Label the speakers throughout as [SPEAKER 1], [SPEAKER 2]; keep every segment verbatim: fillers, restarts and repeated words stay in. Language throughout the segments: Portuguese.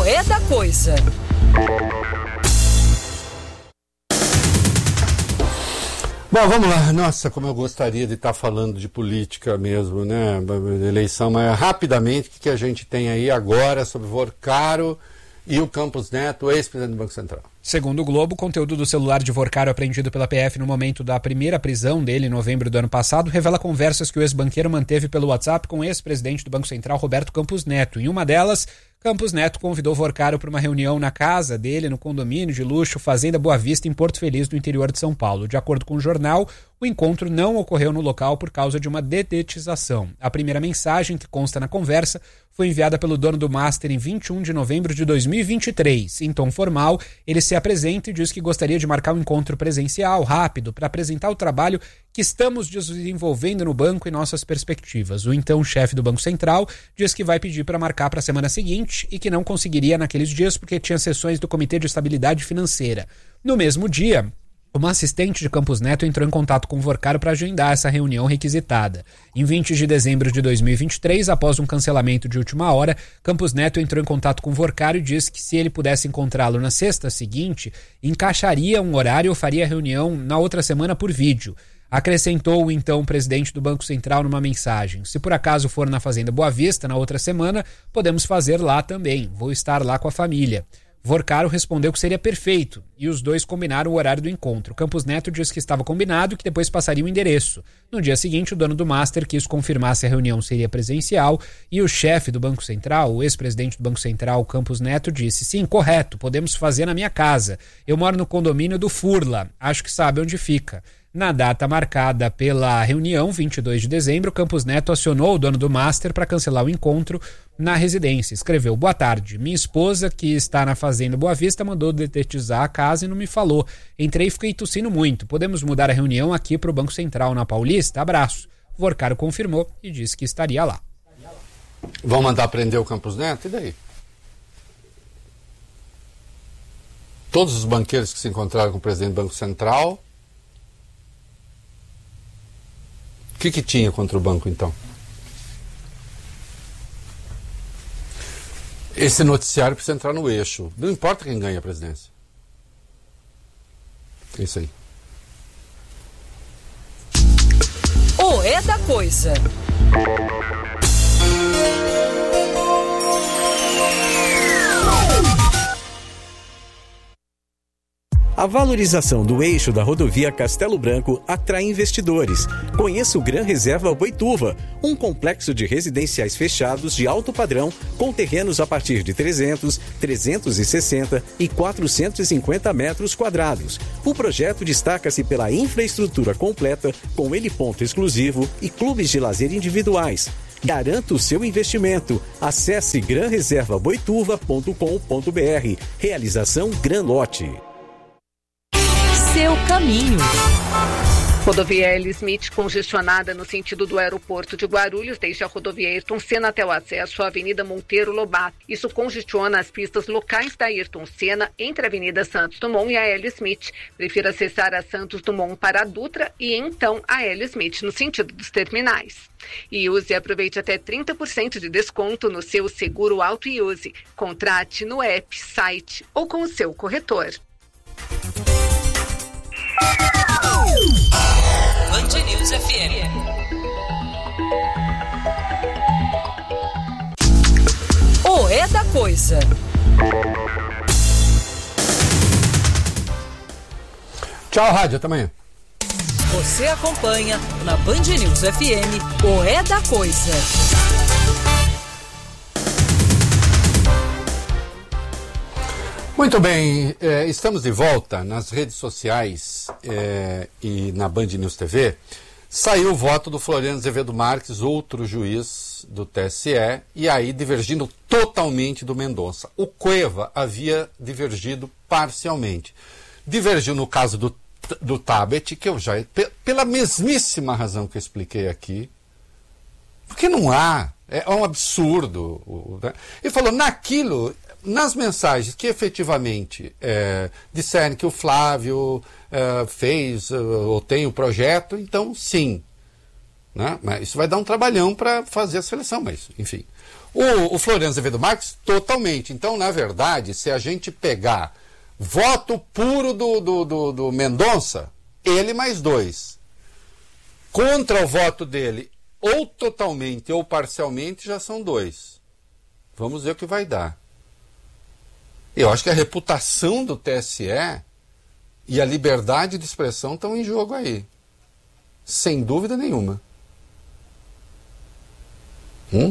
[SPEAKER 1] O É da Coisa.
[SPEAKER 2] Bom, vamos lá. Nossa, como eu gostaria de estar falando de política mesmo, né? Eleição, mas rapidamente, o que a gente tem aí agora sobre Vorcaro e o Campos Neto, ex-presidente do Banco Central?
[SPEAKER 3] Segundo o Globo, o conteúdo do celular de Vorcaro apreendido pela P F no momento da primeira prisão dele em novembro do ano passado revela conversas que o ex-banqueiro manteve pelo WhatsApp com o ex-presidente do Banco Central, Roberto Campos Neto. Em uma delas, Campos Neto convidou Vorcaro para uma reunião na casa dele, no condomínio de luxo Fazenda Boa Vista, em Porto Feliz, no interior de São Paulo. De acordo com o jornal, o encontro não ocorreu no local por causa de uma dedetização. A primeira mensagem, que consta na conversa, foi enviada pelo dono do Master em vinte e um de novembro de dois mil e vinte e três. Em tom formal, ele se apresenta e diz que gostaria de marcar um encontro presencial, rápido, para apresentar o trabalho que estamos desenvolvendo no banco e nossas perspectivas. O então chefe do Banco Central diz que vai pedir para marcar para a semana seguinte e que não conseguiria naqueles dias porque tinha sessões do Comitê de Estabilidade Financeira. No mesmo dia, uma assistente de Campos Neto entrou em contato com o Vorcaro para agendar essa reunião requisitada. Em vinte de dezembro de dois mil e vinte e três, após um cancelamento de última hora, Campos Neto entrou em contato com o Vorcaro e disse que se ele pudesse encontrá-lo na sexta seguinte, encaixaria um horário ou faria a reunião na outra semana por vídeo. Acrescentou o então presidente do Banco Central numa mensagem: se por acaso for na Fazenda Boa Vista na outra semana, podemos fazer lá também. Vou estar lá com a família. Vorcaro respondeu que seria perfeito e os dois combinaram o horário do encontro. Campos Neto disse que estava combinado e que depois passaria o endereço. No dia seguinte, o dono do Master quis confirmar se a reunião seria presencial e o chefe do Banco Central, o ex-presidente do Banco Central, Campos Neto, disse: sim, correto, podemos fazer na minha casa. Eu moro no condomínio do Furla, acho que sabe onde fica. Na data marcada pela reunião, vinte e dois de dezembro, Campos Neto acionou o dono do Master para cancelar o encontro na residência. Escreveu: boa tarde, minha esposa, que está na Fazenda Boa Vista, mandou detetizar a casa e não me falou. Entrei e fiquei tossindo muito. Podemos mudar a reunião aqui para o Banco Central na Paulista? Abraço. Vorcaro confirmou e disse que estaria lá.
[SPEAKER 2] Vão mandar prender o Campos Neto? E daí? Todos os banqueiros que se encontraram com o presidente do Banco Central... O que, que tinha contra o banco, então? Esse noticiário precisa entrar no eixo. Não importa quem ganha a presidência. É isso aí.
[SPEAKER 1] O É da Coisa.
[SPEAKER 4] A valorização do eixo da rodovia Castelo Branco atrai investidores. Conheça o Gran Reserva Boituva, um complexo de residenciais fechados de alto padrão com terrenos a partir de trezentos, trezentos e sessenta e quatrocentos e cinquenta metros quadrados. O projeto destaca-se pela infraestrutura completa, com heliponto exclusivo e clubes de lazer individuais. Garanta o seu investimento. Acesse gran reserva boituva ponto com ponto br. Realização Gran Lote.
[SPEAKER 1] Seu caminho.
[SPEAKER 5] Rodovia L. Smith congestionada no sentido do aeroporto de Guarulhos, desde a rodovia Ayrton Senna até o acesso à Avenida Monteiro Lobato. Isso congestiona as pistas locais da Ayrton Senna entre a Avenida Santos Dumont e a L. Smith. Prefira acessar a Santos Dumont para a Dutra e então a L. Smith no sentido dos terminais. E use e aproveite até trinta por cento de desconto no seu seguro auto e use. Contrate no app, site ou com o seu corretor.
[SPEAKER 1] Band News F M. O É da Coisa.
[SPEAKER 2] Tchau, rádio, até amanhã.
[SPEAKER 1] Você acompanha na Band News F M o É da Coisa.
[SPEAKER 2] Muito bem, eh, estamos de volta nas redes sociais eh, e na Band News T V. Saiu o voto do Floriano Azevedo Marques, outro juiz do T S E, e aí divergindo totalmente do Mendonça. O Cueva havia divergido parcialmente. Divergiu no caso do, do Tabet, que eu já, pela mesmíssima razão que eu expliquei aqui, porque não há, é um absurdo. Né? Ele falou, naquilo... Nas mensagens que efetivamente é, disseram que o Flávio é, fez ou tem o projeto, então sim. Né? Mas isso vai dar um trabalhão para fazer a seleção, mas enfim. O, o Floriano Azevedo Marques, totalmente. Então, na verdade, se a gente pegar voto puro do, do, do, do Mendonça, ele mais dois. Contra o voto dele, ou totalmente ou parcialmente, já são dois. Vamos ver o que vai dar. Eu acho que a reputação do T S E e a liberdade de expressão estão em jogo aí. Sem dúvida nenhuma. Hum?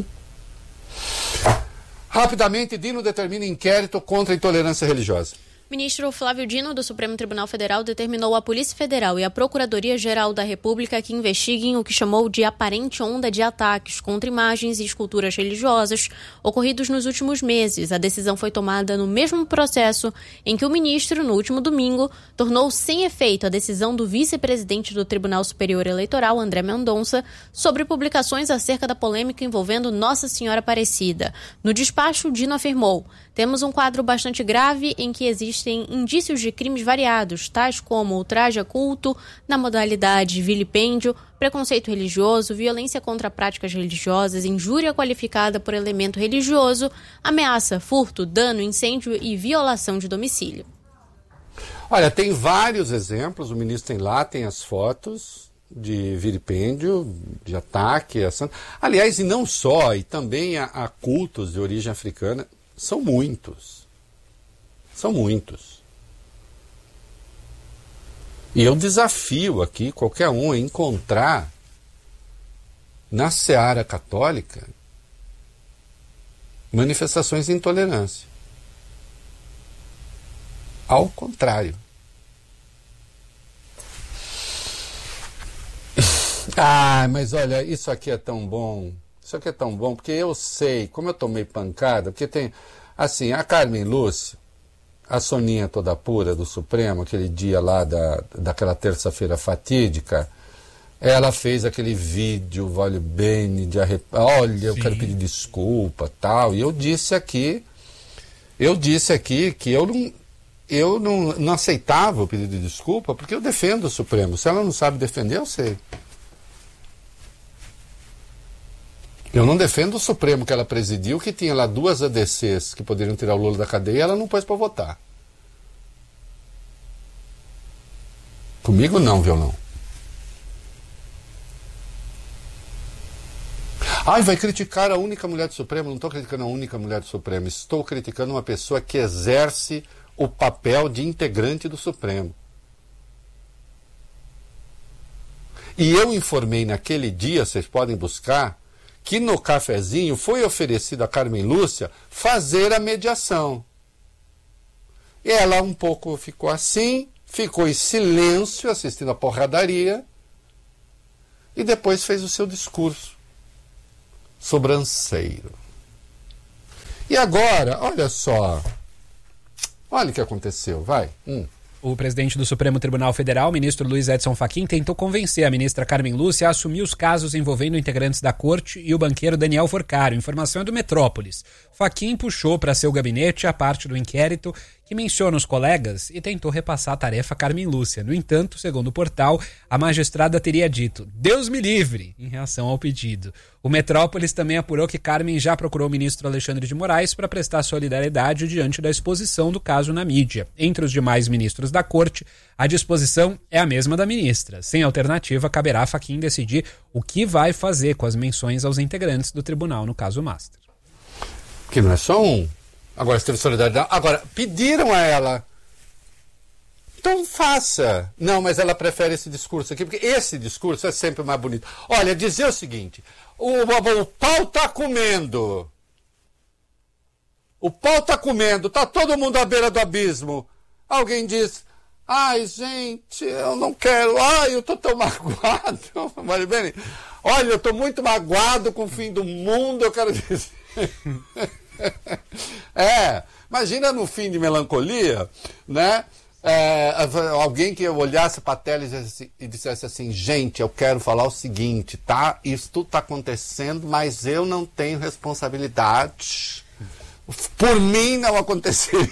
[SPEAKER 2] Rapidamente, Dino determina inquérito contra a intolerância religiosa.
[SPEAKER 6] Ministro Flávio Dino, do Supremo Tribunal Federal, determinou à Polícia Federal e à Procuradoria-Geral da República que investiguem o que chamou de aparente onda de ataques contra imagens e esculturas religiosas ocorridos nos últimos meses. A decisão foi tomada no mesmo processo em que o ministro, no último domingo, tornou sem efeito a decisão do vice-presidente do Tribunal Superior Eleitoral, André Mendonça, sobre publicações acerca da polêmica envolvendo Nossa Senhora Aparecida. No despacho, Dino afirmou: temos um quadro bastante grave em que existem indícios de crimes variados, tais como ultraje a culto, na modalidade vilipêndio, preconceito religioso, violência contra práticas religiosas, injúria qualificada por elemento religioso, ameaça, furto, dano, incêndio e violação de domicílio.
[SPEAKER 2] Olha, tem vários exemplos, o ministro tem lá, tem as fotos de vilipêndio, de ataque. A... Aliás, e não só, e também a, a cultos de origem africana, são muitos. São muitos. E eu desafio aqui qualquer um a encontrar na seara católica manifestações de intolerância. Ao contrário. Ah, mas olha, isso aqui é tão bom. Isso aqui é tão bom, porque eu sei, como eu tomei pancada, porque tem, assim, a Carmen Lúcia, a Soninha toda pura do Supremo, aquele dia lá da, daquela terça-feira fatídica, ela fez aquele vídeo, vale bem, de arrep... olha, Sim. eu quero pedir desculpa, tal, e eu disse aqui, eu disse aqui que eu não, eu não, não aceitava o pedido de desculpa, porque eu defendo o Supremo. Se ela não sabe defender, eu sei. Eu não defendo o Supremo que ela presidiu, que tinha lá duas A D Cs que poderiam tirar o Lula da cadeia e ela não pôs para votar. Comigo não, violão. Ai, vai criticar a única mulher do Supremo? Não estou criticando a única mulher do Supremo. Estou criticando uma pessoa que exerce o papel de integrante do Supremo. E eu informei naquele dia, vocês podem buscar, que no cafezinho foi oferecido a Carmen Lúcia fazer a mediação. E ela um pouco ficou assim, ficou em silêncio, assistindo a porradaria, e depois fez o seu discurso sobranceiro. E agora, olha só, olha o que aconteceu, vai. Hum.
[SPEAKER 3] O presidente do Supremo Tribunal Federal, ministro Luiz Edson Fachin, tentou convencer a ministra Carmen Lúcia a assumir os casos envolvendo integrantes da corte e o banqueiro Daniel Forcário. Informação é do Metrópolis. Fachin puxou para seu gabinete a parte do inquérito que menciona os colegas e tentou repassar a tarefa a Carmen Lúcia. No entanto, segundo o portal, a magistrada teria dito "Deus me livre" em reação ao pedido. O Metrópolis também apurou que Carmen já procurou o ministro Alexandre de Moraes para prestar solidariedade diante da exposição do caso na mídia. Entre os demais ministros da corte, a disposição é a mesma da ministra. Sem alternativa, caberá a Fachin decidir o que vai fazer com as menções aos integrantes do tribunal no caso Master.
[SPEAKER 2] Que não é só um. Agora, se teve solidariedade. Agora, pediram a ela. Então faça. Não, mas ela prefere esse discurso aqui, porque esse discurso é sempre mais bonito. Olha, dizer o seguinte: o, o, o pau tá comendo. O pau tá comendo, tá todo mundo à beira do abismo. Alguém diz: ai, gente, eu não quero. Ai, eu tô tão magoado. Vale bem? Olha, eu tô muito magoado com o fim do mundo, eu quero dizer. É, imagina no fim de Melancolia, né? É, alguém que olhasse para a tela e dissesse, e dissesse assim: gente, eu quero falar o seguinte, tá? Isso tudo está acontecendo, mas eu não tenho responsabilidade. Por mim não aconteceria.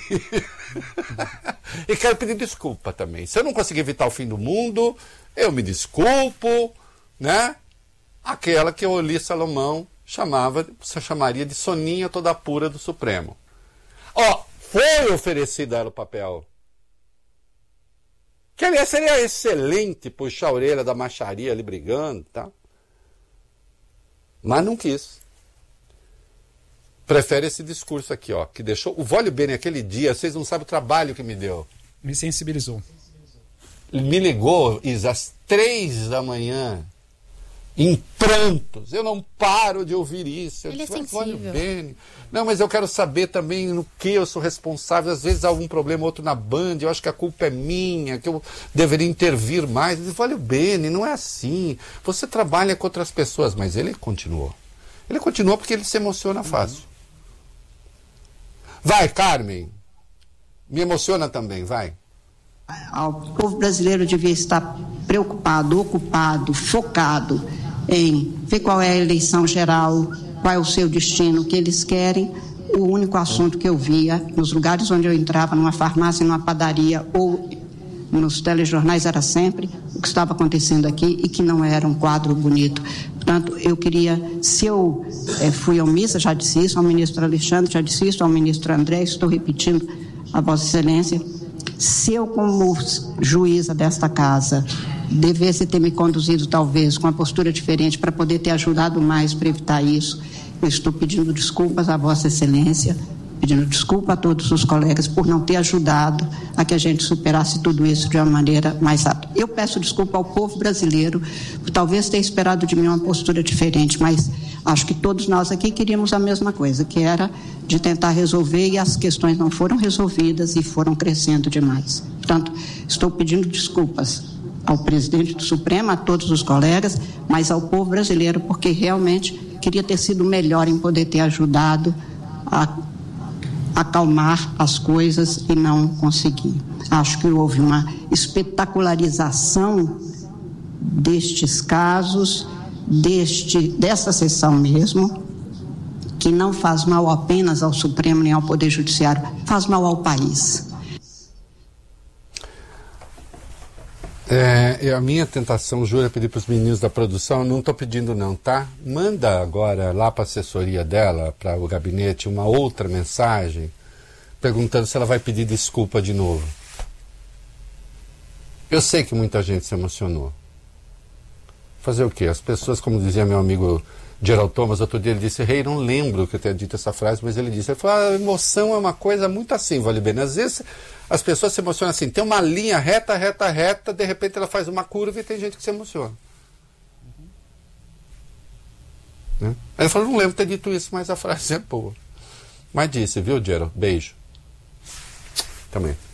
[SPEAKER 2] E quero pedir desculpa também. Se eu não conseguir evitar o fim do mundo, eu me desculpo, né? Aquela que eu li Salomão chamava, você chamaria de Soninha toda pura do Supremo. Ó, foi oferecido a ela o papel. Que, aliás, seria excelente puxar a orelha da macharia ali brigando, tá? Mas não quis. Prefere esse discurso aqui, ó, que deixou... O Vólio Bene, aquele dia, vocês não sabem o trabalho que me deu.
[SPEAKER 3] Me sensibilizou.
[SPEAKER 2] Ele me ligou, Isa, às três da manhã, em prantos. Eu não paro de ouvir isso. Eu
[SPEAKER 6] Ele
[SPEAKER 2] disse,
[SPEAKER 6] é sensível.
[SPEAKER 2] Vólio Bene. Não, mas eu quero saber também no que eu sou responsável. Às vezes há algum problema, outro na Band, eu acho que a culpa é minha, que eu deveria intervir mais. Eu disse, Vólio Bene, não é assim. Você trabalha com outras pessoas, mas ele continuou. Ele continuou porque ele se emociona fácil. Vai, Carmen. Me emociona também, vai.
[SPEAKER 7] O povo brasileiro devia estar preocupado, ocupado, focado em ver qual é a eleição geral, qual é o seu destino, o que eles querem. O único assunto que eu via nos lugares onde eu entrava, numa farmácia, numa padaria ou nos telejornais, era sempre o que estava acontecendo aqui e que não era um quadro bonito. Portanto, eu queria, se eu é, fui omissa, já disse isso ao ministro Alexandre, já disse isso ao ministro André, estou repetindo a Vossa Excelência, se eu, como juíza desta casa, devesse ter me conduzido, talvez, com uma postura diferente para poder ter ajudado mais para evitar isso, eu estou pedindo desculpas à Vossa Excelência, pedindo desculpa a todos os colegas por não ter ajudado a que a gente superasse tudo isso de uma maneira mais rápida. Eu peço desculpa ao povo brasileiro por talvez ter esperado de mim uma postura diferente, mas acho que todos nós aqui queríamos a mesma coisa, que era de tentar resolver, e as questões não foram resolvidas e foram crescendo demais. Portanto, estou pedindo desculpas ao presidente do Supremo, a todos os colegas, mas ao povo brasileiro, porque realmente queria ter sido melhor em poder ter ajudado a acalmar as coisas e não consegui. Acho que houve uma espetacularização destes casos, deste, dessa sessão mesmo, que não faz mal apenas ao Supremo nem ao Poder Judiciário, faz mal ao país.
[SPEAKER 2] É, a minha tentação, Júlia, é pedir para os meninos da produção, não estou pedindo não, tá? Manda agora lá para a assessoria dela, para o gabinete, uma outra mensagem, perguntando se ela vai pedir desculpa de novo. Eu sei que muita gente se emocionou. Fazer o quê? As pessoas, como dizia meu amigo Gerald Thomas, outro dia ele disse, rei, hey, não lembro que eu tenha dito essa frase, mas ele disse, ele falou, a emoção é uma coisa muito assim, Vale Bene. Às vezes as pessoas se emocionam assim, tem uma linha reta, reta, reta, de repente ela faz uma curva e tem gente que se emociona. Uhum. Né? Aí ele falou, não lembro de ter dito isso, mas a frase é boa. Mas disse, viu, Gerald? Beijo. Também.